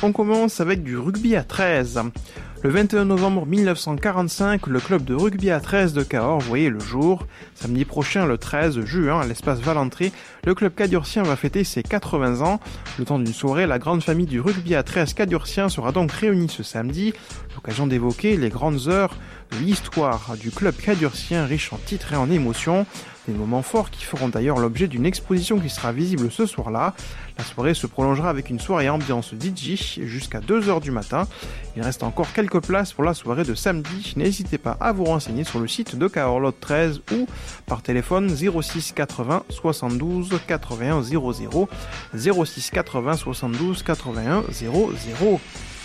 On commence avec du rugby à 13. Le 21 novembre 1945, le club de rugby à 13 de Cahors voyait le jour. Samedi prochain, le 13 juin, à l'espace Valentré, le club cadurcien va fêter ses 80 ans. Le temps d'une soirée, la grande famille du rugby à 13 cadurcien sera donc réunie ce samedi. L'occasion d'évoquer les grandes heures de l'histoire du club cadurcien riche en titres et en émotions. Des moments forts qui feront d'ailleurs l'objet d'une exposition qui sera visible ce soir-là. La soirée se prolongera avec une soirée ambiance DJ jusqu'à 2h du matin. Il reste encore quelques places pour la soirée de samedi. N'hésitez pas à vous renseigner sur le site de Cahors Lot 13 ou par téléphone 06 80 72 81 00 06 80 72 81 00.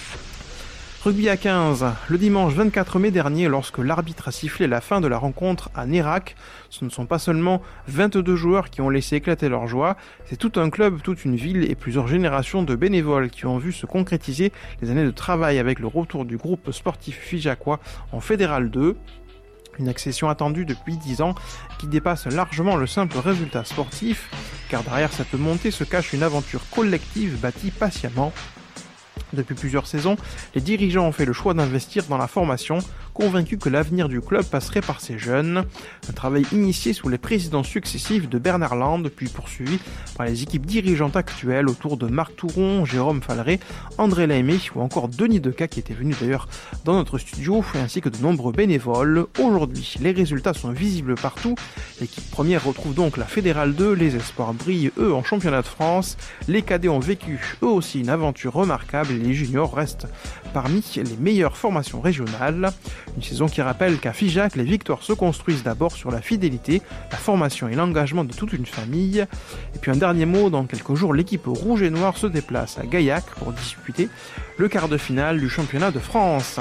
Rugby à 15. Le dimanche 24 mai dernier, lorsque l'arbitre a sifflé la fin de la rencontre à Nérac, ce ne sont pas seulement 22 joueurs qui ont laissé éclater leur joie, c'est tout un club, toute une ville et plusieurs générations de bénévoles qui ont vu se concrétiser les années de travail avec le retour du groupe sportif figeacois en Fédéral 2. Une accession attendue depuis 10 ans qui dépasse largement le simple résultat sportif, car derrière cette montée se cache une aventure collective bâtie patiemment. Depuis plusieurs saisons, les dirigeants ont fait le choix d'investir dans la formation, convaincus que l'avenir du club passerait par ces jeunes. Un travail initié sous les présidents successifs de Bernard Land, puis poursuivi par les équipes dirigeantes actuelles autour de Marc Touron, Jérôme Falleret, André Laimé ou encore Denis Deca qui était venu d'ailleurs dans notre studio, ainsi que de nombreux bénévoles. Aujourd'hui, les résultats sont visibles partout. L'équipe première retrouve donc la Fédérale 2, les espoirs brillent eux en championnat de France, les cadets ont vécu eux aussi une aventure remarquable et les juniors restent parmi les meilleures formations régionales. Une saison qui rappelle qu'à Figeac, les victoires se construisent d'abord sur la fidélité, la formation et l'engagement de toute une famille. Et puis un dernier mot, dans quelques jours, l'équipe rouge et noire se déplace à Gaillac pour disputer le quart de finale du championnat de France.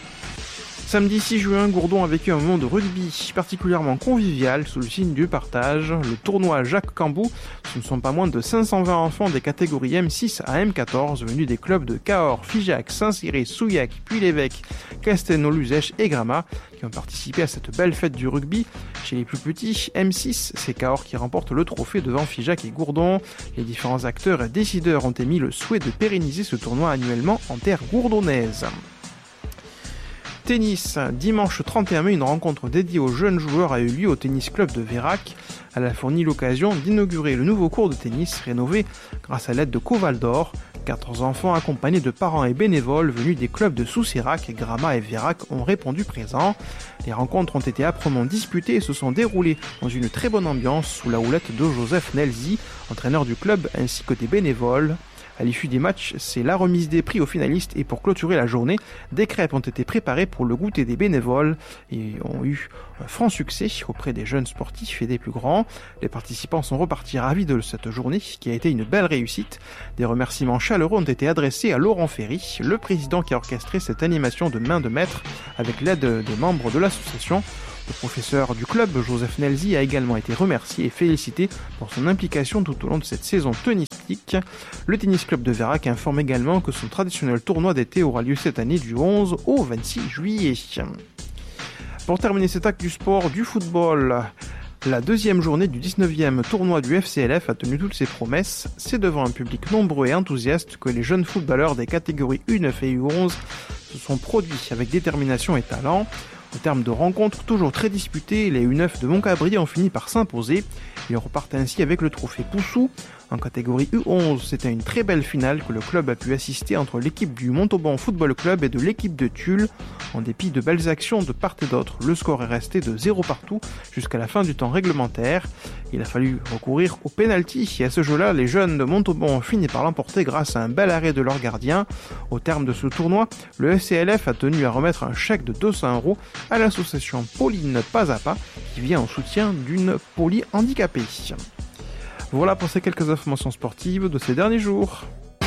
Samedi 6 juin, Gourdon a vécu un moment de rugby particulièrement convivial sous le signe du partage. Le tournoi Jacques Cambou, ce ne sont pas moins de 520 enfants des catégories M6 à M14 venus des clubs de Cahors, Figeac, Saint-Cyré, Souillac, Puy-l'Évêque, Castelnau-Luzèche et Gramat qui ont participé à cette belle fête du rugby. Chez les plus petits, M6, c'est Cahors qui remporte le trophée devant Figeac et Gourdon. Les différents acteurs et décideurs ont émis le souhait de pérenniser ce tournoi annuellement en terre gourdonnaise. Tennis. Dimanche 31 mai, une rencontre dédiée aux jeunes joueurs a eu lieu au tennis club de Vérac. Elle a fourni l'occasion d'inaugurer le nouveau court de tennis rénové grâce à l'aide de Coval d'Or. 14 enfants accompagnés de parents et bénévoles venus des clubs de Soucérac, Gramat et Vérac ont répondu présents. Les rencontres ont été âprement disputées et se sont déroulées dans une très bonne ambiance sous la houlette de Joseph Nelzi, entraîneur du club ainsi que des bénévoles. À l'issue des matchs, c'est la remise des prix aux finalistes et pour clôturer la journée, des crêpes ont été préparées pour le goûter des bénévoles et ont eu un franc succès auprès des jeunes sportifs et des plus grands. Les participants sont repartis ravis de cette journée qui a été une belle réussite. Des remerciements chaleureux ont été adressés à Laurent Ferry, le président qui a orchestré cette animation de main de maître avec l'aide des membres de l'association. Le professeur du club, Joseph Nelzi, a également été remercié et félicité pour son implication tout au long de cette saison tennistique. Le tennis club de Vérac informe également que son traditionnel tournoi d'été aura lieu cette année du 11 au 26 juillet. Pour terminer cet acte du sport, du football, la deuxième journée du 19e tournoi du FCLF a tenu toutes ses promesses. C'est devant un public nombreux et enthousiaste que les jeunes footballeurs des catégories U9 et U11 se sont produits avec détermination et talent. En termes de rencontres toujours très disputées, les U9 de Montcabrier ont fini par s'imposer. Ils repartent ainsi avec le trophée Poussou. En catégorie U11, c'était une très belle finale que le club a pu assister entre l'équipe du Montauban Football Club et de l'équipe de Tulle. En dépit de belles actions de part et d'autre, le score est resté de 0 partout jusqu'à la fin du temps réglementaire. Il a fallu recourir au pénalty et à ce jeu-là, les jeunes de Montauban ont fini par l'emporter grâce à un bel arrêt de leur gardien. Au terme de ce tournoi, le FCLF a tenu à remettre un chèque de 200 € à l'association Pauline Pas à Pas qui vient en soutien d'une polyhandicapée. Voilà pour ces quelques informations sportives de ces derniers jours.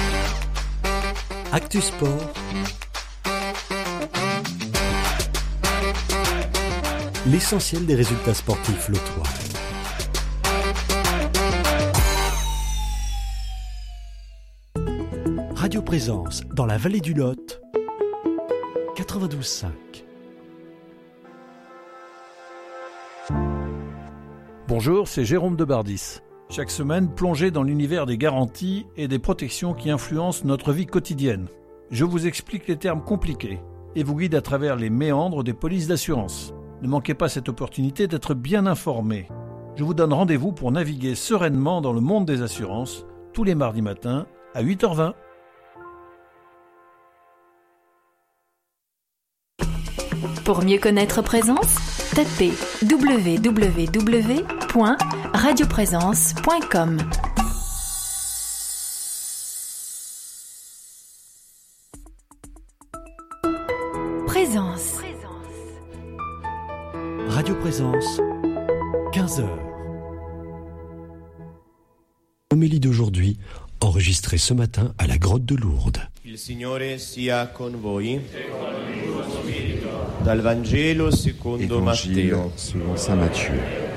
Actu Sport. L'essentiel des résultats sportifs lotois. Radio Présence dans la vallée du Lot, 92.5. Bonjour, c'est Jérôme Debardis. Chaque semaine, plongez dans l'univers des garanties et des protections qui influencent notre vie quotidienne. Je vous explique les termes compliqués et vous guide à travers les méandres des polices d'assurance. Ne manquez pas cette opportunité d'être bien informé. Je vous donne rendez-vous pour naviguer sereinement dans le monde des assurances tous les mardis matins à 8h20. Pour mieux connaître Présence, tapez www.radioprésence.com. Présence. Radio Présence, 15h. Homélie d'aujourd'hui, enregistrée ce matin à la grotte de Lourdes. Il Signore sia con voi. Dal Vangelo secondo Matteo. Selon saint Matthieu.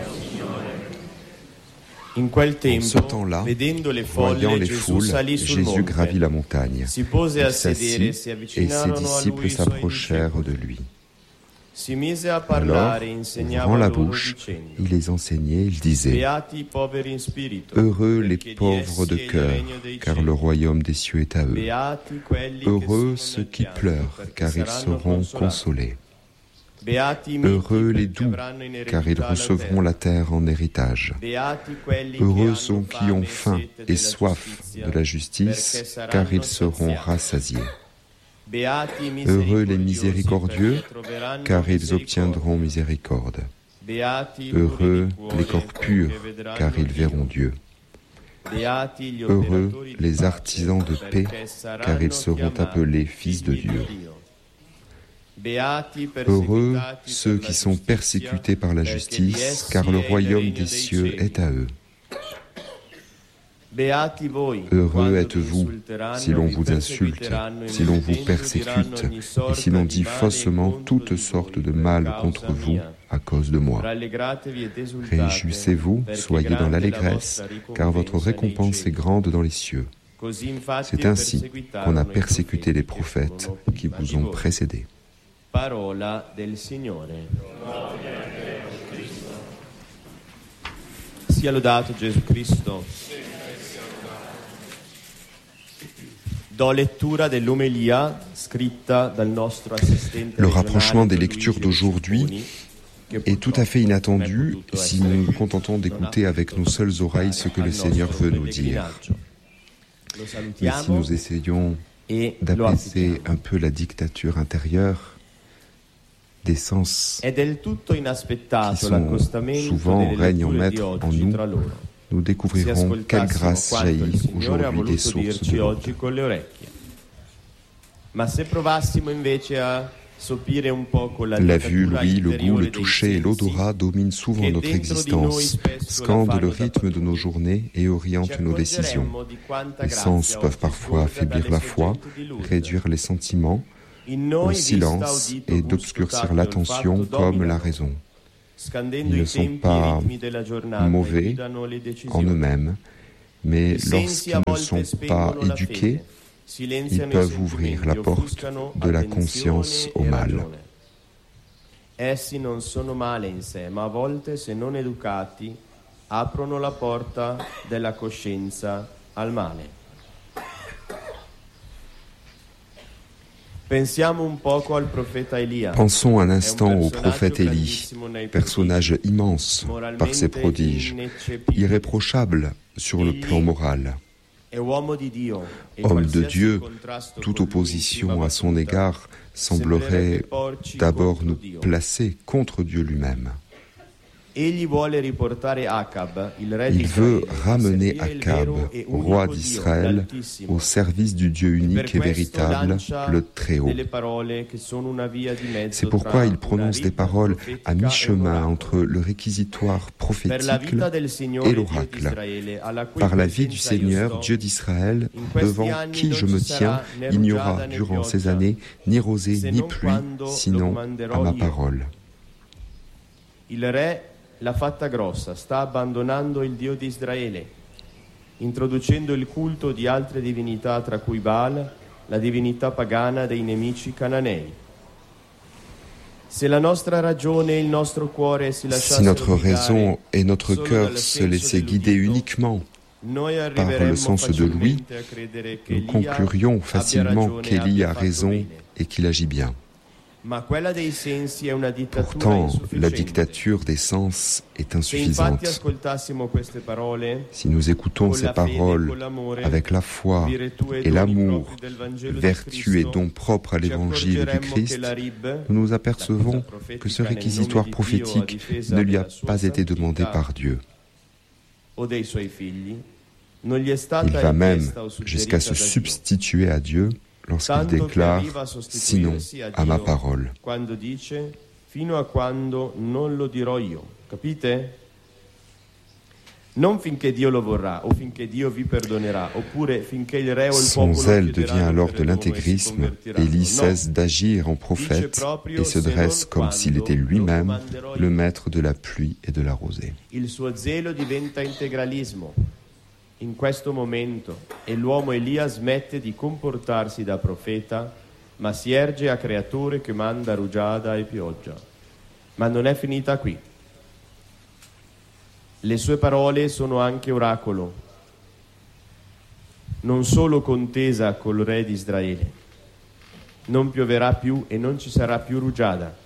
In quel En ce tempo, temps-là, vedendo le voyant folle, les Gesù foules, salì sul Jésus gravit monte. la montagne. Si pose a Il sedere, s'assit si et ses avvicinarono a disciples lui i suoi s'approchèrent de discepoli. lui. Si mise a Alors, parlare, insegnava ouvrant la loro bouche, dicendo: il les enseignait, il disait: Beati i poveri in spirito, Heureux les perché di pauvres de essi è il cœur, regno dei car cieli. le royaume des cieux est à eux. Beati quelli che Heureux sono ceux nel qui pianto, pleurent, perché car ils saranno seront consolati. consolés. Beati i miti, Heureux les perché doux, avranno in car ils eredità la recevront la terre en héritage. Beati quelli che Heureux hanno sont qui fame ont e faim sete et della soif giustizia, de la justice, perché saranno car ils seront saziati. rassasiés. Beati i Heureux les miséricordieux, miséricordieux, perché troveranno car ils misericordia. obtiendront miséricorde. Beati i Heureux puri di cuore, les corps purs, perché vedranno car ils Dio. verront Dieu. Beati gli Heureux operatori di les pace, artisans de paix, perché saranno car ils seront chiamati appelés fils de figli Dieu. di Dio. Beati i Heureux perseguitati ceux per qui la sont giustizia, persécutés par la perché di justice, essi car le è il royaume regno des dei cieux cieli. est à eux. Beati voi, Heureux quando vi êtes-vous insulteranno, si l'on vi vous insulte, perseguiteranno, si l'on vous insultando, diranno persécute, ogni et sorta si l'on di dit male faussement contro toutes di sortes voi de per mal causa contre vous mia. à cause de moi. Rallegratevi ed esultate, Réjouissez-vous, perché soyez dans grande è la l'allégresse, vostra car votre ricompensa nei récompense est cieli. grande dans les cieux. Così infatti C'est ainsi qu'on a perseguitarono i persécuté les profeti che prophètes furono qui prima vous di ont voi. précédés. Parola del Signore. Sia lodato Gesù Cristo. Do lettura dell'omelia scritta dal nostro assistente Le regionale rapprochement des Luigi lectures d'aujourd'hui Rucconi, che est tout à fait purtroppo non è inattendu potuto si essere nous nous qui. contentons d'écouter Non ha avec nos seules oreilles ce que al le Seigneur nostro veut nous dire. pellegrinaggio. Lo Mais si salutiamo nous essayons e lo d'apaiser affidiamo. un peu la dictature intérieure des sens, È del tutto inaspettato qui sont l'accostamento souvent delle règnent en letture di maître en oggi nous, tra loro. nous Se découvrirons quelle ascoltassimo grâce quanto il jaillit Signore ha aujourd'hui des voluto sources dirci de oggi l'onde. con le orecchie. Ma se provassimo invece a sopire un po' con la La vue, dittatura l'ouïe, le goût, interiore le dei toucher et sensi, l'odorat dominent souvent che notre dentro di noi existence, spesso la scandent fanno le da rythme de nos journées et ci orientent nos décisions. accorgeremmo di quanta Les grazia sens peuvent oggi parfois sgorga affaiblir dalle la foi, sorgenti di Lourdes. réduire les sentiments In noi au vista, silence udito, et gusto, d'obscurcir tatto, l'attention olfatto comme la dominano, raison. scandendo Ils i ne sont tempi e pas i ritmi della giornata e mauvais guidano le en decisioni. eux-mêmes, mais I sensi a lorsqu'ils ne volte sont pas spengono la éduqués, fede, silenziano ils i peuvent ouvrir la sentimenti, porte offuscano de la attenzione conscience au e mal. ragione. Essi non sono male in sé, ma a volte, se non educati, aprono la porta della coscienza al male. Pensiamo un poco al profeta Elia. Pensons un È un instant au personaggio prophète Élie, grandissimo nei personnage immense par ses moralmente prodiges, ineccepibile. irréprochable sur le plan moral. È uomo di Dio, e Homme de qualsiasi Dieu, contrasto toute con lui opposition in prima à son battuta égard semblerait porci d'abord contro nous Dio. placer contre Dieu lui-même. Egli vuole riportare Acab, il re Il veut d'Israele, ramener a servire il Akab, vero e unico roi Dio, d'Israël, l'Altissimo. au service du Dieu Per unique et questo véritable, lancia le Très-Haut. delle parole che sono una via di mezzo C'est pourquoi tra il prononce una des rita paroles profetica à e mi-chemin oracolo. entre le réquisitoire Per la prophétique vita del Signore et Dio l'oracle. d'Israele, alla cui Par la vie du presenza io Seigneur, sto, Dieu d'Israël, in questi devant anni qui non je ci me sarà tiens, né il n'y rugiada aura né durant ces pioggia, années ni rosée se ni non pluie, quando lo sinon comanderò à ma io. parole. Il re l'ha fatta grossa, sta abbandonando il Dio di Israele, introducendo il culto di altre divinità tra cui Baal, la divinità pagana dei nemici cananei. Se la nostra ragione e il nostro cuore si Si lasciassero notre guidare raison et notre solo cœur dal se senso laissaient guider dell'udito, uniquement Par le sens de Louis, nous conclurions facilement qu'Élie a raison et qu'il agit bien. Pourtant, la dictature des sens est insuffisante. Si nous écoutons ces paroles avec la foi et l'amour, vertu et don propre à l'évangile du Christ, nous nous apercevons que ce réquisitoire prophétique ne lui a pas été demandé par Dieu. Il va même jusqu'à se substituer à Dieu lorsqu'il déclare « sinon à ma parole ». Fino a quando non lo dirò io, capite? Non finché Dio lo vorrà, o finché Dio vi perdonerà, oppure finché il re o il popolo. Son zèle devient alors de l'intégrisme. Élie cesse d'agir en prophète et se dresse comme s'il était lui-même le maître de la pluie et de la rosée. Il suo zelo diventa integralismo. In questo momento, e l'uomo Elia smette di comportarsi da profeta, ma si erge a creatore che manda rugiada e pioggia. Ma non è finita qui. Le sue parole sono anche oracolo, non solo contesa col re di Israele. Non pioverà più e non ci sarà più rugiada.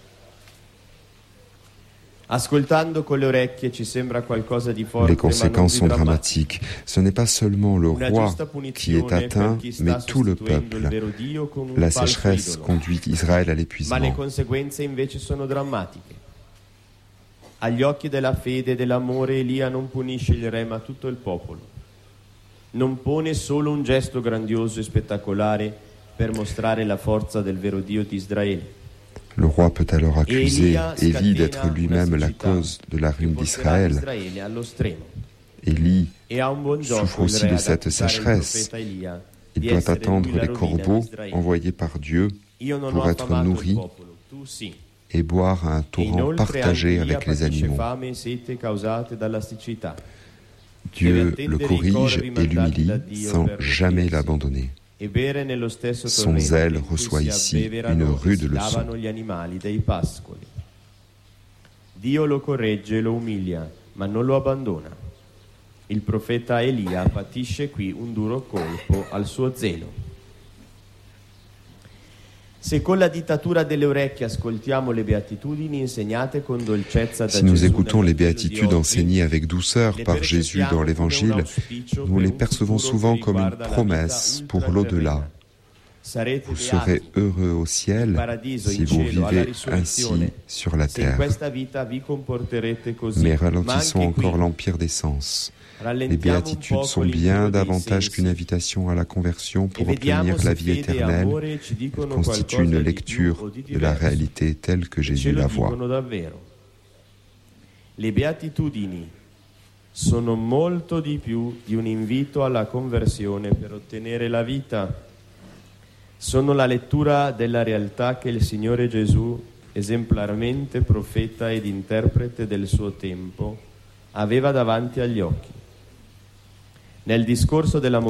Ascoltando con le orecchie ci sembra qualcosa di forte. Les conséquences sont dramatiques. Ce n'est pas seulement le roi qui est atteint, mais tout le peuple. La sécheresse conduit Israël à l'épuisement. Ma le conseguenze invece sono drammatiche. Agli occhi della fede e dell'amore Elia non punisce il re ma tutto il popolo. Non pone solo un gesto grandioso e spettacolare per mostrare la forza del vero Dio di Israele. Le roi peut alors accuser Élie d'être lui-même la cause de la ruine d'Israël. Élie souffre aussi de cette sécheresse. Il doit attendre les corbeaux envoyés par Dieu pour être nourri et boire un torrent partagé avec les animaux. Dieu le corrige et l'humilie sans jamais l'abandonner. Son zèle reçoit ici une rude leçon. Dio lo corregge e lo umilia, ma non lo abbandona. Il profeta Elia patisce qui un duro colpo al suo zelo. Se con la dittatura delle orecchie ascoltiamo le beatitudini insegnate con dolcezza da Gesù, si nous écoutons les béatitudes enseignées avec douceur par Jésus dans l'Évangile, nous les percevons souvent comme une promesse pour l'au-delà. Vous serez heureux au ciel si vous vivez ainsi sur la terre. Mais ralentissons encore l'empire des sens. Les béatitudes sont bien davantage qu'une invitation à la conversion pour obtenir la vie éternelle. Elles constituent une lecture de la réalité telle que Jésus la voit. Le beatitudini sono molto di più di un invito alla conversione per ottenere la vita. Sono la lettura della realtà che il Signore Gesù, esemplarmente profeta ed interprete del suo tempo, aveva davanti agli occhi. Dans le discours sur la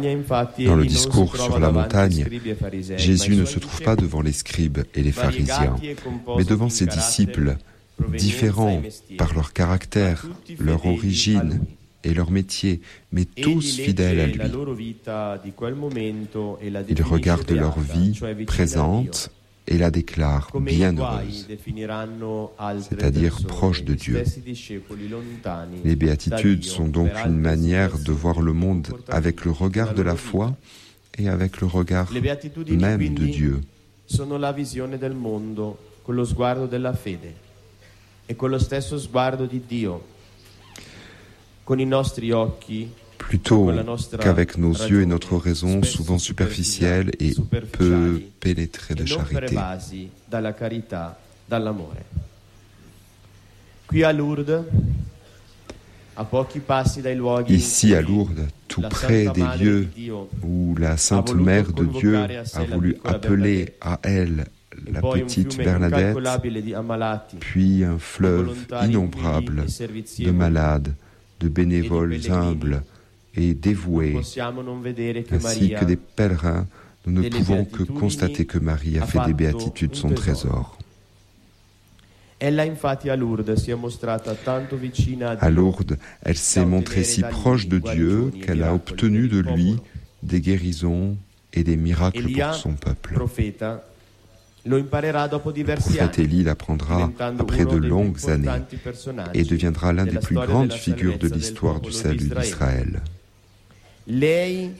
montagne, Jésus ne se trouve pas devant les scribes et les pharisiens, mais devant ses disciples, différents par leur caractère, leur origine et leur métier, mais tous fidèles à lui. Il regarde leur vie présente et la déclare bienheureuse, c'est-à-dire proche de Dieu. Les béatitudes sont donc une manière de voir le monde avec le regard de la foi et avec le regard même de Dieu. Sono la visione del mondo con lo sguardo della fede e con lo stesso sguardo di Dio. Con i nostri occhi, plutôt qu'avec nos yeux et notre raison souvent superficielle et peu pénétrée de charité. Ici à Lourdes, tout près des lieux où la Sainte Mère de Dieu a voulu appeler à elle la petite Bernadette, puis un fleuve innombrable de malades, de bénévoles humbles et dévoués, ainsi que des pèlerins, nous ne pouvons que constater que Marie a fait des béatitudes son trésor. À Lourdes, elle s'est montrée si proche de Dieu qu'elle a obtenu de lui des guérisons et des miracles pour son peuple. Le prophète Élie l'apprendra après de longues années et deviendra l'un des plus grandes figures de l'histoire du salut d'Israël. Marie,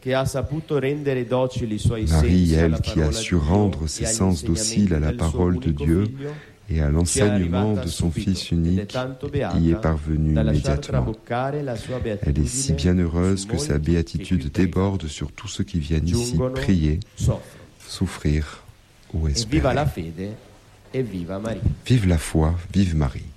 elle, qui a su rendre ses sens dociles à la parole de Dieu et à l'enseignement de son Fils unique, y est parvenue immédiatement. Elle est si bienheureuse que sa béatitude déborde sur tous ceux qui viennent ici prier, souffrir ou espérer. Vive la foi, vive Marie.